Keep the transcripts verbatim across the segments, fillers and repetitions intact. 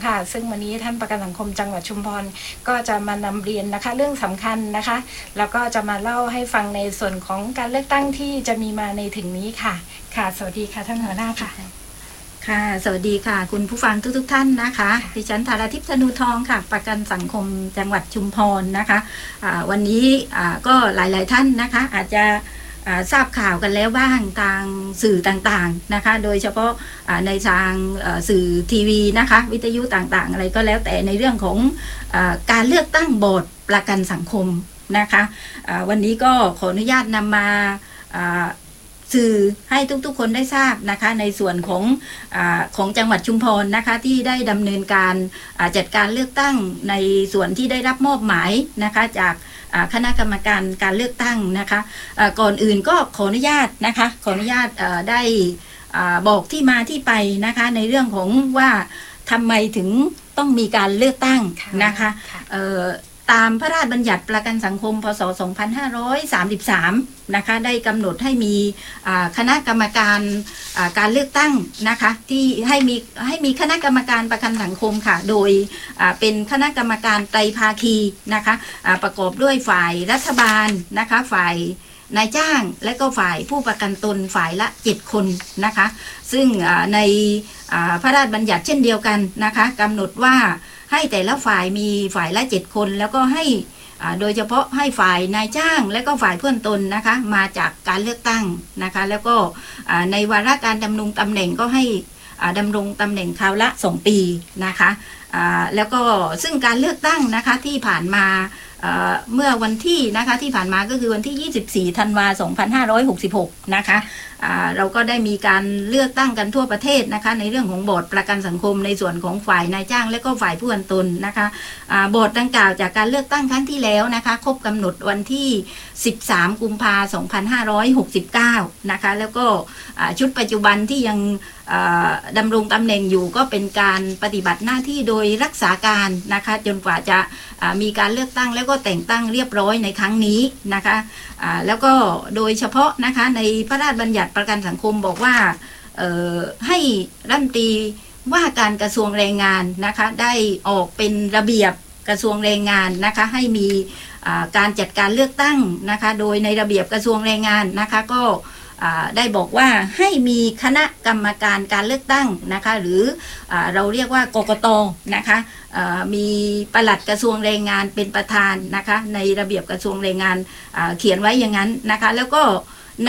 ค่ะซึ่งวันนี้ท่านประกันสังคมจังหวัดชุมพรก็จะมานำเรียนนะคะเรื่องสำคัญนะคะแล้วก็จะมาเล่าให้ฟังในส่วนของการเลือกตั้งที่จะมีมาในถึงนี้ค่ะค่ะสวัสดีค่ะท่านหัวหน้าค่ะค่ะสวัสดีค่ะคุณผู้ฟังทุกๆ ท่านนะคะดิฉันธาราทิพย์ธนูทองค่ะประกันสังคมจังหวัดชุมพรนะคะะวันนี้ก็หลายๆท่านนะคะอาจจะทราบข่าวกันแล้วบ้างทางสื่อต่างๆนะคะโดยเฉพาะในทางสื่อทีวีนะคะวิทยุต่างๆอะไรก็แล้วแต่ในเรื่องของการเลือกตั้งบอร์ดประกันสังคมนะคะวันนี้ก็ขออนุญาตนำมาสื่อให้ทุกๆคนได้ทราบนะคะในส่วนของอของจังหวัดชุมพรนะคะที่ได้ดำเนินการจัดการเลือกตั้งในส่วนที่ได้รับมอบหมายนะคะจากคณะกรรมการการเลือกตั้งนะคะก่อนอื่นก็ขออนุญาตนะคะขออนุญาตได้บอกที่มาที่ไปนะคะในเรื่องของว่าทำไมถึงต้องมีการเลือกตั้งนะคะตามพระราชบัญญัติประกันสังคมพ.ศ. สองพันห้าร้อยสามสิบสามนะคะได้กำหนดให้มีคณะกรรมการการเลือกตั้งนะคะที่ให้มีให้มีคณะกรรมการประกันสังคมค่ะโดยเป็นคณะกรรมการไตรภาคีนะคะประกอบด้วยฝ่ายรัฐบาลนะคะฝ่ายนายจ้างและก็ฝ่ายผู้ประกันตนฝ่ายละเจ็ดคนนะคะซึ่งในพระราชบัญญัติเช่นเดียวกันนะคะกำหนดว่าให้แต่ละฝ่ายมีฝ่ายละเจ็ดคนแล้วก็ให้โดยเฉพาะให้ฝ่ายนายจ้างและก็ฝ่ายเพื่อนตนนะคะมาจากการเลือกตั้งนะคะแล้วก็ในวาระการดำรงตำแหน่งก็ให้ดำรงตำแหน่งคราวละสองปีนะคะแล้วก็ซึ่งการเลือกตั้งนะคะที่ผ่านมาเมื่อวันที่นะคะที่ผ่านมาก็คือวันที่ยี่สิบสี่ธันวาคมสองพันห้าร้อยหกสิบหกนะคะเราก็ได้มีการเลือกตั้งกันทั่วประเทศนะคะในเรื่องของบอร์ดประกันสังคมในส่วนของฝ่ายนายจ้างและก็ฝ่ายผู้ประกันตนนะคะบอร์ดดังกล่าวจากการเลือกตั้งครั้งที่แล้วนะคะครบกำหนดวันที่สิบสามกุมภาพันธ์สองพันห้าร้อยหกสิบเก้านะคะแล้วก็ชุดปัจจุบันที่ยังดำรงตำแหน่งอยู่ก็เป็นการปฏิบัติหน้าที่โดยรักษาการนะคะจนกว่าจะมีการเลือกตั้งแล้วก็แต่งตั้งเรียบร้อยในครั้งนี้นะคะแล้วก็โดยเฉพาะนะคะในพระราชบัญญัติประกันสังคมบอกว่าให้รัฐมนตรีว่าการกระทรวงแรงงานนะคะได้ออกเป็นระเบียบกระทรวงแรงงานนะคะให้มีการจัดการเลือกตั้งนะคะโดยในระเบียบกระทรวงแรงงานนะคะก็ได้บอกว่าให้มีคณะกรรมการการเลือกตั้งนะคะหรือเราเรียกว่ากกต.นะคะมีปลัดกระทรวงแรงงานเป็นประธานนะคะในระเบียบกระทรวงแรงงานเขียนไว้อย่างนั้นนะคะแล้วก็ใน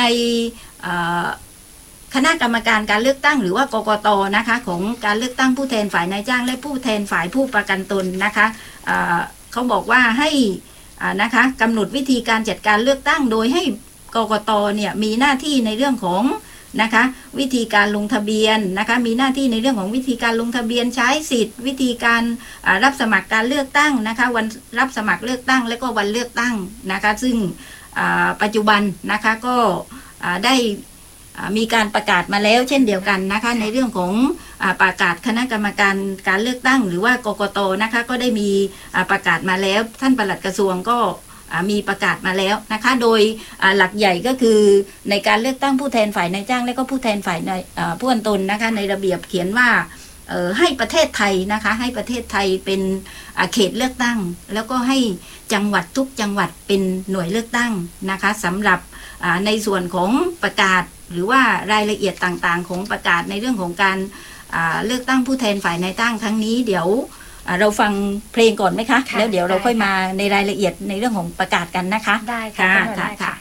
คณะกรรมการการเลือกตั้งหรือว่ากกต.นะคะของการเลือกตั้งผู้แทนฝ่ายนายจ้างและผู้แทนฝ่ายผู้ประกันตนนะคะเขาบอกว่าให้นะคะกำหนดวิธีการจัดการเลือกตั้งโดยให้กกต.เนี่ยมีหน้าที่ในเรื่องของนะคะวิธีการลงทะเบียนนะคะมีหน้าที่ในเรื่องของวิธีการลงทะเบียนใช้สิทธิ์วิธีการรับสมัครการเลือกตั้งนะคะวันรับสมัครเลือกตั้งและก็วันเลือกตั้งนะคะซึ่งปัจจุบันนะคะก็ได้มีการประกาศมาแล้วเช่นเดียวกันนะคะในเรื่องของประกาศคณะกรรมการการเลือกตั้งหรือว่ากกต.นะคะก็ได้มีประกาศมาแล้วท่านปลัดกระทรวงก็มีประกาศมาแล้วนะคะโดยหลักใหญ่ก็คือในการเลือกตั้งผู้แทนฝ่ายนายจ้างและก็ผู้แทนฝ่ายผู้ประกันตนนะคะในระเบียบเขียนว่าให้ประเทศไทยนะคะให้ประเทศไทยเป็นเขตเลือกตั้งแล้วก็ให้จังหวัดทุกจังหวัดเป็นหน่วยเลือกตั้งนะคะสำหรับในส่วนของประกาศหรือว่ารายละเอียดต่างๆของประกาศในเรื่องของการเลือกตั้งผู้แทนฝ่ายนายจ้างครั้งนี้เดี๋ยวเราฟังเพลงก่อนไหมคะแล้วเดี๋ยวเราค่อยมาในรายละเอียดในเรื่องของประกาศกันนะคะได้ค่ะ